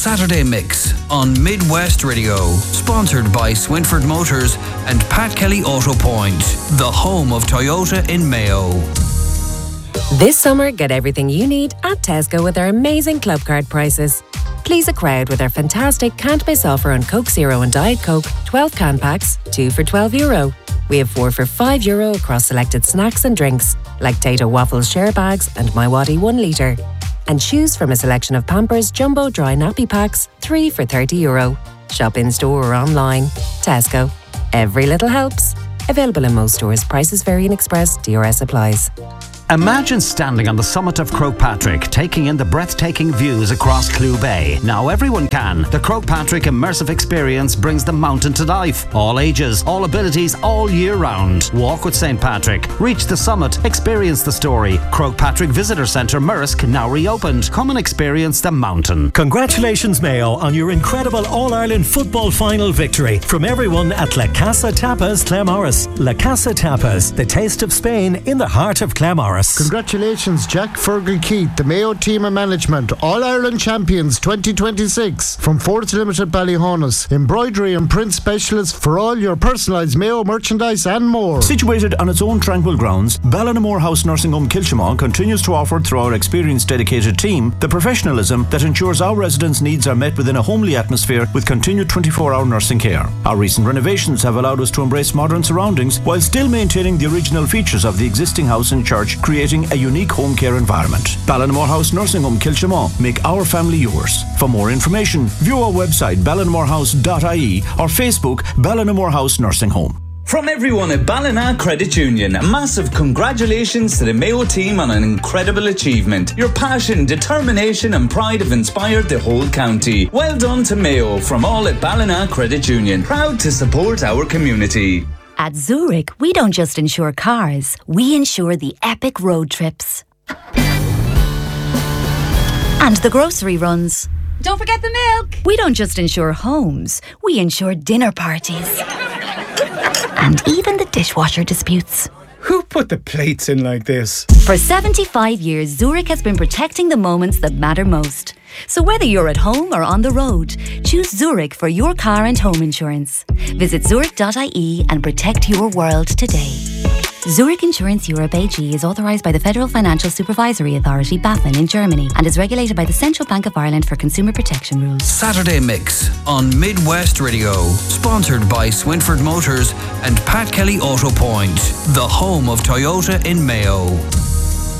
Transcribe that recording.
Saturday Mix on Midwest Radio. Sponsored by Swinford Motors and Pat Kelly Auto Point, the home of Toyota in Mayo. This summer, get everything you need at Tesco with our amazing club card prices. Please a crowd with our fantastic can't miss offer on Coke Zero and Diet Coke 12 can packs, 2 for €12. We have 4 for €5 across selected snacks and drinks, like Tato Waffles share bags and My Waddy 1 litre. And choose from a selection of Pampers Jumbo Dry Nappy Packs, 3 for €30. Shop in store or online. Tesco. Every little helps. Available in most stores. Prices vary in Express. DRS applies. Imagine standing on the summit of Croagh Patrick, taking in the breathtaking views across Clew Bay. Now everyone can. The Croagh Patrick immersive experience brings the mountain to life. All ages, all abilities, all year round. Walk with St. Patrick. Reach the summit. Experience the story. Croagh Patrick Visitor Centre, Murrisk, now reopened. Come and experience the mountain. Congratulations, Mayo, on your incredible All-Ireland football final victory. From everyone at La Casa Tapas, Claremorris. La Casa Tapas, the taste of Spain in the heart of Claremorris. Congratulations, Jack Fergal Keith, the Mayo team and management, All-Ireland champions 2026 from Fords Limited Ballyhonus. Embroidery and print specialists for all your personalised Mayo merchandise and more. Situated on its own tranquil grounds, Ballinamore House Nursing Home Kilchimau continues to offer, through our experienced dedicated team, the professionalism that ensures our residents' needs are met within a homely atmosphere with continued 24-hour nursing care. Our recent renovations have allowed us to embrace modern surroundings while still maintaining the original features of the existing house and church, creating a unique home care environment. Ballinamore House Nursing Home Kilchimau. Make our family yours. For more information, view our website ballinamorehouse.ie or Facebook Ballinamore House Nursing Home. From everyone at Ballina Credit Union, a massive congratulations to the Mayo team on an incredible achievement. Your passion, determination and pride have inspired the whole county. Well done to Mayo from all at Ballina Credit Union. Proud to support our community. At Zurich, we don't just insure cars, we insure the epic road trips. And the grocery runs. Don't forget the milk. We don't just insure homes, we insure dinner parties. And even the dishwasher disputes. Who put the plates in like this? For 75 years, Zurich has been protecting the moments that matter most. So whether you're at home or on the road, choose Zurich for your car and home insurance. Visit zurich.ie and protect your world today. Zurich Insurance Europe AG is authorised by the Federal Financial Supervisory Authority, BaFin, in Germany and is regulated by the Central Bank of Ireland for consumer protection rules. Saturday Mix on Midwest Radio. Sponsored by Swinford Motors and Pat Kelly Auto Point, the home of Toyota in Mayo.